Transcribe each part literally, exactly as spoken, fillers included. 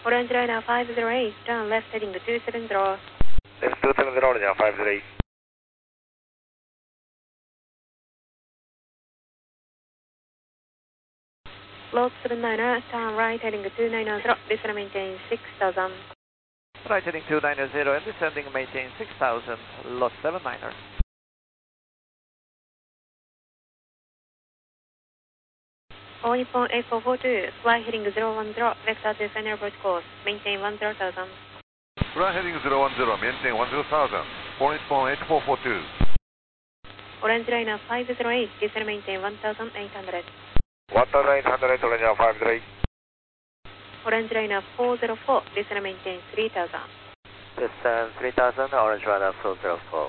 Orange Liner five zero eight, turn left heading two seven zero. Left two seven zero, Liner five zero eight. Load seven niner, turn right heading two nine zero, descend and maintain six thousand. Right heading two nine zero and descending maintain six thousand, lot seven niner. All Nippon eight four four two, fly heading zero one zero, vector to final approach course, maintain one zero thousand. Fly heading zero one zero, maintain one zero thousand. All Nippon eight four four two. Orange Liner five zero eight, descend and maintain one thousand eight hundred. one thousand eight hundred, Liner five zero eight. Orange Liner four zero four, descend and maintain three thousand. Descend three thousand, Orange Liner four zero four.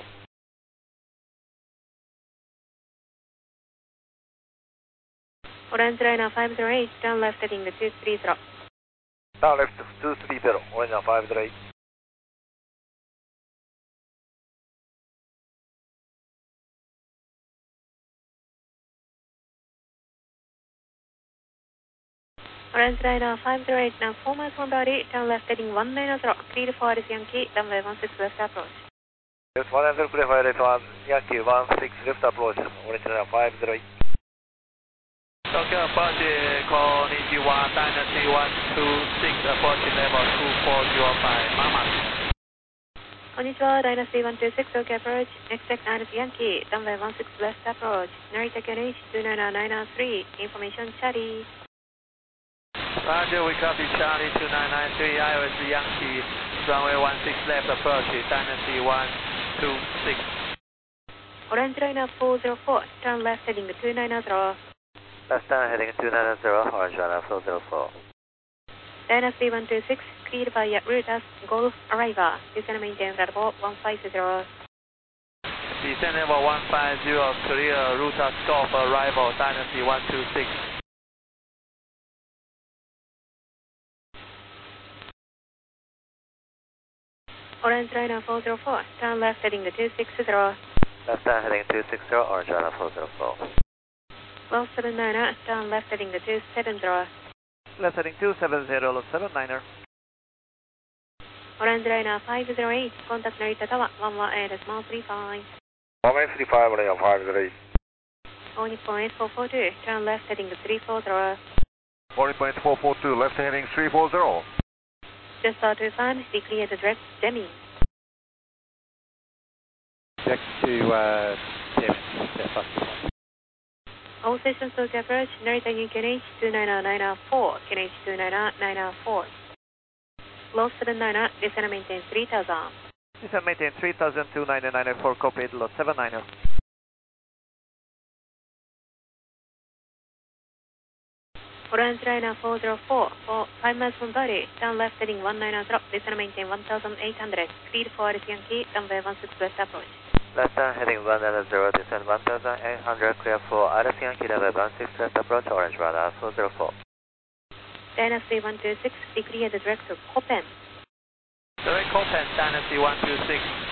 Orange Liner five zero eight, turn left heading two three zero. Down left two three zero, Orange Liner five zero eight. Orange Liner five zero eight, now four miles from body, turn left heading one nine zero, clear for Alice Yankee, runway one six left approach. Yes, one hundred, clear for Alice one, Yankee one six left approach, Orange Liner five zero eight. Tokyo approach, Konnichiwa, Dynasty one two six, approach level two four zero five, Mama. Konnichiwa, Dynasty one two six, Tokyo approach, expect Alice Yankee, runway one six left approach, Narita K N H two nine nine three, information Charlie. Roger, we copy Charlie two nine nine three, I O S Yankee, runway one six left approach, Dynasty one two six. Orange Liner four zero four, turn left heading two nine zero. Left turn heading two nine zero, Orange Liner four zero four. Dynasty one two six, cleared by Rutas Golf Arriva, descend and maintain level one five zero. Descend level one five zero, clear Rutas Golf Arrival, Dynasty one two six. Orange Liner four zero four, turn left heading two six zero. Left turn heading two six zero, Orange Liner four zero four. Low seven niner, turn left heading two seven zero. Left heading two seven zero, lot seven niner. Orange Liner five zero eight, contact Narita Tower one one eight small three five. one eight three five, Liner five zero eight. All Nippon eight four four two, turn left heading three four zero. All Nippon eight four four two, left heading three four zero. Just start to find, declare the direct Deming. Check to uh, Deming, step up. All stations Tokyo approach, Narita New K N H two nine nine four, K N H two nine nine four. Low seven niner, descend and maintain three thousand. Descend maintain three thousand two nine nine four, copied, lot seven niner. Orange Liner four zero four, for five miles from body, turn left heading one nine zero, descend and maintain one thousand eight hundred, clear for Alice Yankee, runway one six left approach. Left turn heading one nine zero, descend one thousand eight hundred, clear for Alice Yankee, runway one six left approach, Orange Liner four zero four. Dynasty one two six, declare the direct to Copen. Direct Copen, Dynasty one two six.